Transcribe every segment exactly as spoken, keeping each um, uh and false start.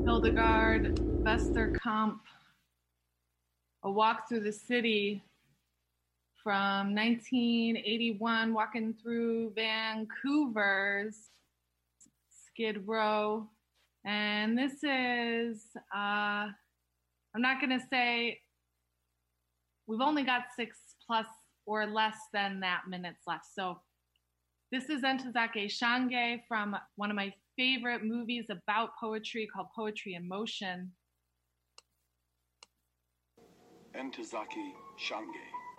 Hildegard Vesterkamp, A Walk Through the City from nineteen eighty-one, walking through Vancouver's Skid Row. And this is, uh, I'm not going to say, we've only got six plus or less than that minutes left. So this is Ntozake Shange from one of my favorite movies about poetry called Poetry in Motion. Ntozake Shange.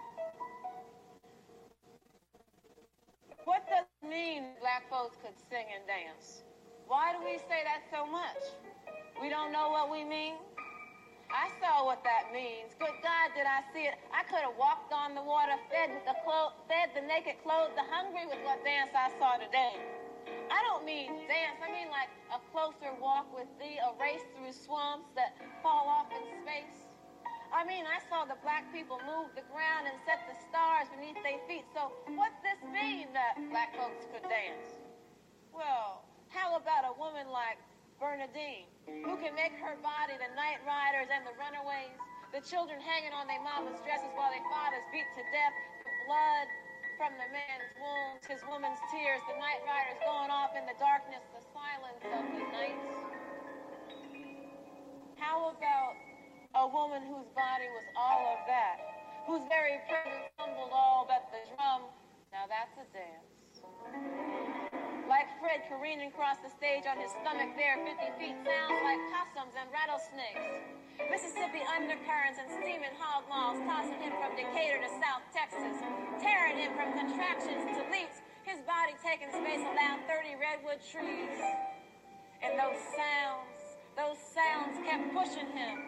What does it mean black folks could sing and dance? Why do we say that so much? We don't know what we mean? I saw what that means. Good God, did I see it? I could have walked on the water, fed the clo- fed the naked, clothed the hungry with what dance I saw today. I don't mean dance. I mean like a closer walk with thee, a race through swamps that fall off in space. I mean, I saw the black people move the ground and set the stars beneath their feet. So what's this mean that black folks could dance? Well, how about a woman like Bernadine, who can make her body the night riders and the runaways, the children hanging on their mama's dresses while their fathers beat to death, the blood from the man's wounds, his woman's tears, the night riders going off in the darkness, the silence of the nights. How about a woman whose body was all of that, whose very presence humbled all but the drum? Now that's a dance. Like Fred careening across the stage on his stomach there, fifty feet, sounds like possums and rattlesnakes. Mississippi undercurrents and steaming hog maws tossing him from Decatur to South Texas, tearing him from contractions to leaps, his body taking space around thirty redwood trees. And those sounds, those sounds kept pushing him.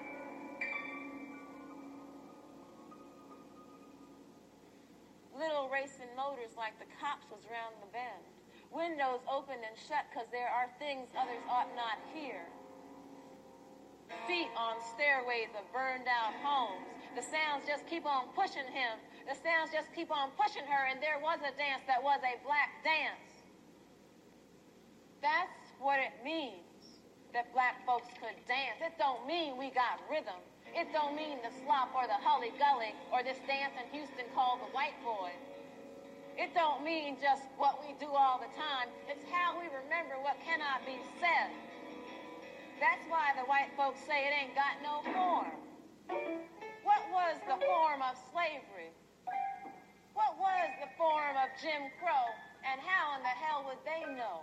Little racing motors like the cops was round the bend. Windows open and shut because there are things others ought not hear. Feet on stairways of burned out homes. The sounds just keep on pushing him. The sounds just keep on pushing her, and there was a dance that was a black dance. That's what it means that black folks could dance. It don't mean we got rhythm. It don't mean the slop or the hully gully or this dance in Houston called the white boy. It don't mean just what we do all the time. It's how we remember what cannot be said. That's why the white folks say it ain't got no form. What was the form of slavery? What was the form of Jim Crow? And how in the hell would they know?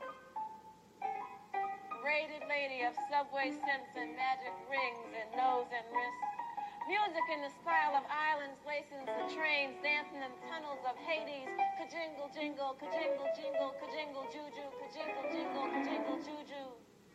Braided lady of subway scents and magic rings and nose and wrist. Music in the style of islands, lacing the trains, dancing in tunnels of Hades. Ka-jingle, jingle, ka-jingle, jingle, ka-jingle, juju, ka-jingle, jingle, ka-jingle, juju.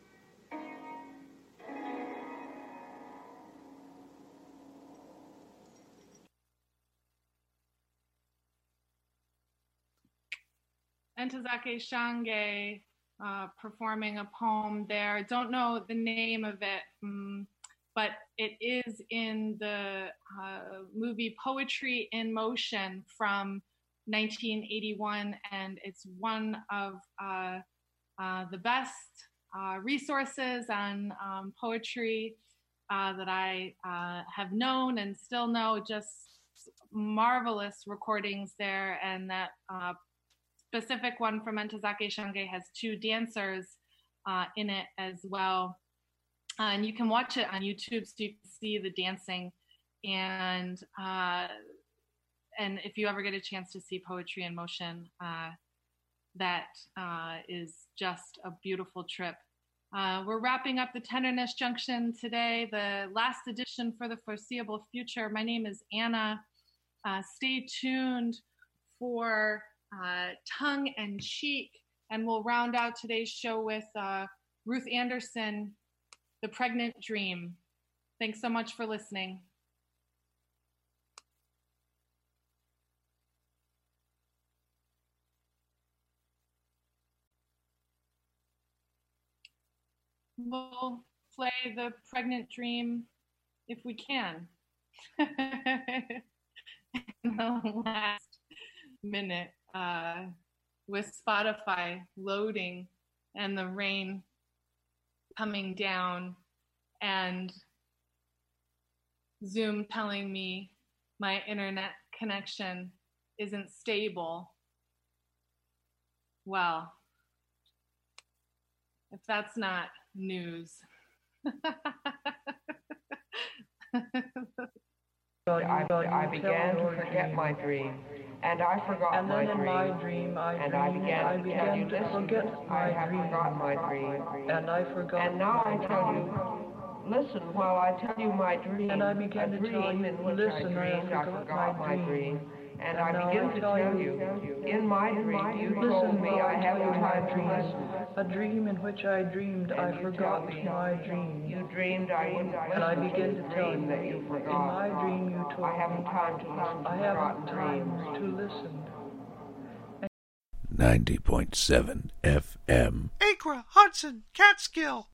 Ntozake Shange uh, performing a poem there. Don't know the name of it, um, but it is in the uh, movie Poetry in Motion from nineteen eighty-one, and it's one of uh, uh, the best uh, resources on um, poetry uh, that I uh, have known and still know. Just marvelous recordings there, and that uh, specific one from Ntozake Shange has two dancers uh, in it as well. Uh, and you can watch it on YouTube so you can see the dancing. And uh, and if you ever get a chance to see Poetry in Motion, uh, that uh, is just a beautiful trip. Uh, we're wrapping up the Tenderness Junction today, the last edition for the foreseeable future. My name is Anna. Uh, stay tuned for uh, Tongue and Cheek, and we'll round out today's show with uh, Ruth Anderson, The Pregnant Dream. Thanks so much for listening. We'll play The Pregnant Dream if we can. In the last minute uh, with Spotify loading and the rain coming down and Zoom telling me my internet connection isn't stable. Well, if that's not news. I, I began to forget my dream, and I forgot and my then dream. in my dream, I and dreamed, I began, I began to forget I my have dream, forgotten my dream. and I forgot And now my I tell dream. you, listen while I tell you my dream. And I began a to tell dream you, in which listen, I I dreamed, I forgot forgot my my dream. dream. And, And I now begin I to tell tell you, you, in my dream, you listen told me while I I have tell you time my to dream, listen. a dream in which I dreamed And I you forgot tell me, my dream. You dreamed I wouldn't listen And I to begin the to tell dream you, that you forgot. in my dream you told I haven't me, time to listen to I forgotten haven't time dreams. to listen. ninety point seven F M. Acra, Hudson, Catskill.